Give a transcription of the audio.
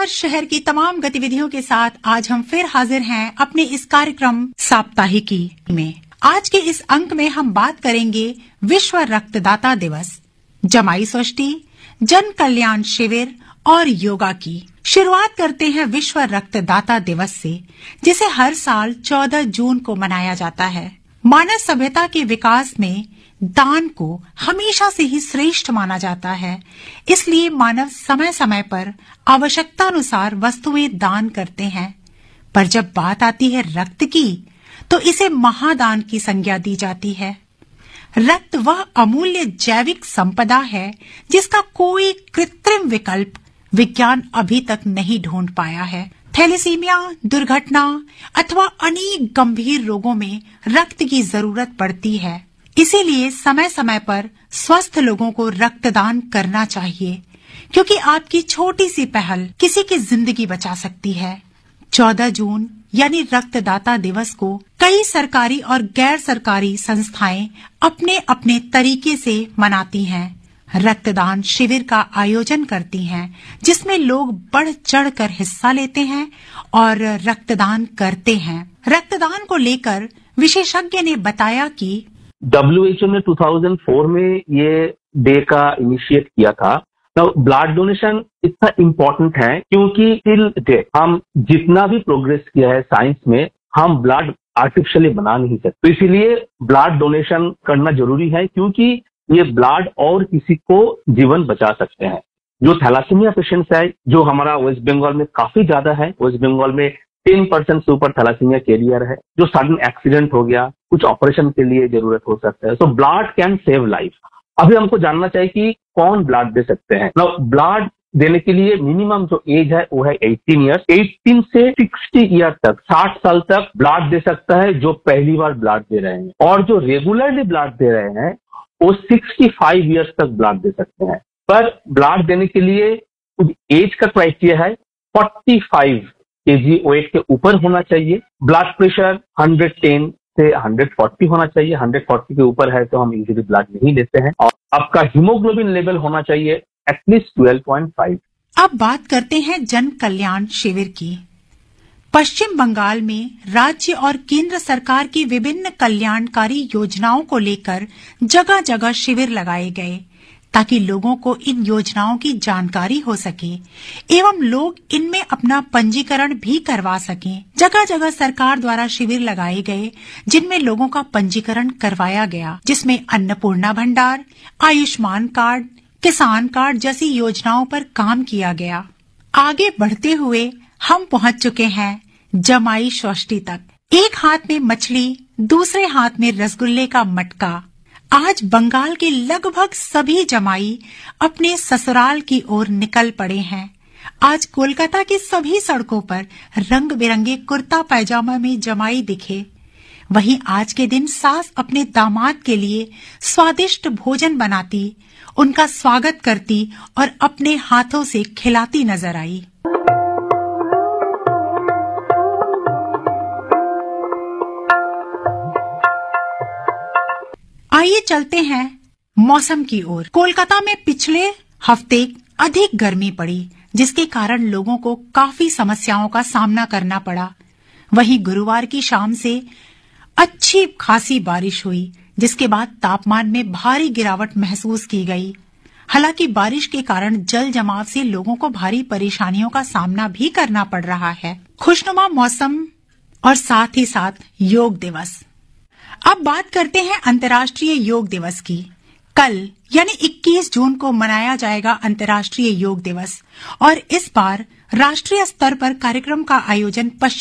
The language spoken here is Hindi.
शहर की तमाम गतिविधियों के साथ आज हम फिर हाजिर हैं अपने इस कार्यक्रम साप्ताहिकी में। आज के इस अंक में हम बात करेंगे विश्व रक्तदाता दिवस, जमाई षष्ठी, जन कल्याण शिविर और योगा की। शुरुआत करते हैं विश्व रक्तदाता दिवस से, जिसे हर साल 14 जून को मनाया जाता है। मानव सभ्यता के विकास में दान को हमेशा से ही श्रेष्ठ माना जाता है, इसलिए मानव समय समय पर आवश्यकतानुसार वस्तुएं दान करते हैं। पर जब बात आती है रक्त की, तो इसे महादान की संज्ञा दी जाती है। रक्त वह अमूल्य जैविक संपदा है जिसका कोई कृत्रिम विकल्प विज्ञान अभी तक नहीं ढूंढ पाया है। थैलेसीमिया, दुर्घटना अथवा अनेक गंभीर रोगों में रक्त की जरूरत पड़ती है। इसीलिए समय समय पर स्वस्थ लोगों को रक्तदान करना चाहिए, क्योंकि आपकी छोटी सी पहल किसी की जिंदगी बचा सकती है। 14 जून यानी रक्तदाता दिवस को कई सरकारी और गैर सरकारी संस्थाएं अपने अपने तरीके से मनाती हैं। रक्तदान शिविर का आयोजन करती हैं, जिसमें लोग बढ़ चढ़कर हिस्सा लेते हैं और रक्तदान करते हैं। रक्तदान को लेकर विशेषज्ञ ने बताया कि WHO ने 2004 में ये डे का इनिशिएट किया था। ब्लड डोनेशन इतना इम्पोर्टेंट है क्योंकि टिल डे हम जितना भी प्रोग्रेस किया है साइंस में, हम ब्लड आर्टिफिशियली बना नहीं सकते। तो इसीलिए ब्लड डोनेशन करना जरूरी है, क्योंकि ये ब्लड और किसी को जीवन बचा सकते हैं। जो थैलासीमिया पेशेंट्स है, जो हमारा वेस्ट बंगाल में काफी ज्यादा है, वेस्ट बंगाल में 10% से ऊपर थैलासीमिया कैरियर है। जो सडन एक्सीडेंट हो गया, कुछ ऑपरेशन के लिए जरूरत हो सकता है, तो ब्लड कैन सेव लाइफ। अभी हमको जानना चाहिए कि कौन ब्लड दे सकते हैं। ब्लड देने के लिए मिनिमम जो एज है वो है 18 ईयर्स। 18 से 60 ईयर तक, 60 साल तक ब्लड दे सकता है जो पहली बार ब्लड दे रहे हैं, और जो रेगुलरली ब्लड दे रहे हैं वो 65 ईयर्स तक ब्लड दे सकते हैं। पर ब्लड देने के लिए एज का क्राइटेरिया है 45 kg वेट के ऊपर होना चाहिए। ब्लड प्रेशर 110 से 140 होना चाहिए। 140 के ऊपर है तो हम इजीली ब्लड नहीं लेते हैं। और आपका हीमोग्लोबिन लेवल होना चाहिए एटलीस्ट 12.5। अब बात करते हैं जन कल्याण शिविर की। पश्चिम बंगाल में राज्य और केंद्र सरकार की विभिन्न कल्याणकारी योजनाओं को लेकर जगह जगह शिविर लगाए गए, ताकि लोगों को इन योजनाओं की जानकारी हो सके एवं लोग इनमें अपना पंजीकरण भी करवा सकें। जगह जगह सरकार द्वारा शिविर लगाए गए, जिनमें लोगों का पंजीकरण करवाया गया, जिसमें अन्नपूर्णा भंडार, आयुष्मान कार्ड, किसान कार्ड जैसी योजनाओं पर काम किया गया। आगे बढ़ते हुए हम पहुंच चुके हैं जमाई षष्ठी तक। एक हाथ में मछली, दूसरे हाथ में रसगुल्ले का मटका। आज बंगाल के लगभग सभी जमाई अपने ससुराल की ओर निकल पड़े हैं। आज कोलकाता की सभी सड़कों पर रंग बिरंगे कुर्ता पैजामा में जमाई दिखे। वहीं आज के दिन सास अपने दामाद के लिए स्वादिष्ट भोजन बनाती, उनका स्वागत करती और अपने हाथों से खिलाती नजर आई। आइए चलते हैं मौसम की ओर। कोलकाता में पिछले हफ्ते अधिक गर्मी पड़ी, जिसके कारण लोगों को काफी समस्याओं का सामना करना पड़ा। वहीं गुरुवार की शाम से अच्छी खासी बारिश हुई, जिसके बाद तापमान में भारी गिरावट महसूस की गई। हालांकि बारिश के कारण जल जमाव से लोगों को भारी परेशानियों का सामना भी करना पड़ रहा है। खुशनुमा मौसम और साथ ही साथ योग दिवस। अब बात करते हैं अंतर्राष्ट्रीय योग दिवस की। कल यानी 21 जून को मनाया जाएगा अंतर्राष्ट्रीय योग दिवस, और इस बार राष्ट्रीय स्तर पर कार्यक्रम का आयोजन पश्चिम